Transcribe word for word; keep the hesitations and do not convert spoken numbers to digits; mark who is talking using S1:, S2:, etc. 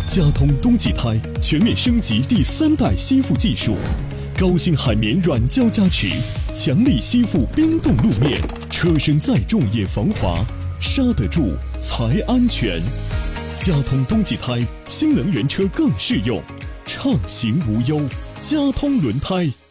S1: 佳通冬季胎全面升级第三代吸附技术，高性海绵软胶加持，强力吸附冰冻路面，车身再重也防滑，刹得住才安全。佳通冬季胎，新能源车更适用，畅行无忧。佳通轮胎。